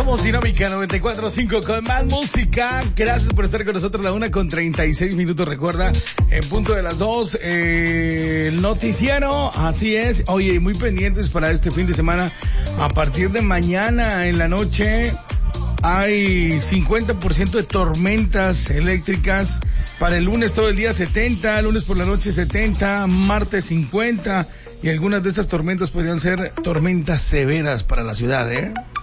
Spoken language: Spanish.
Somos Dinámica 94.5 con más música. Gracias por estar con nosotros. 1:36. Recuerda, en punto de las 2, el noticiero. Así es. Oye, muy pendientes para este fin de semana. A partir de mañana en la noche hay 50% de tormentas eléctricas. Para el lunes todo el día 70, lunes por la noche 70, martes 50. Y algunas de estas tormentas podrían ser tormentas severas para la ciudad,